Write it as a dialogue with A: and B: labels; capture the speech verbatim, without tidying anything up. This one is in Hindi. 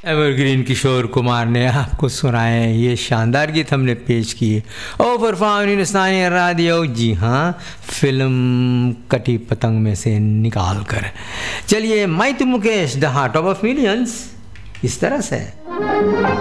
A: एवरग्रीन किशोर कुमार ने आपको सुनाए ये शानदार गीत हमने पेश किए और परफॉर्म हिंदुस्तानी रेडियो, जी हाँ, फिल्म कटी पतंग में से निकाल कर। चलिए, मैं तो Mukesh the heart of millions इस तरह से।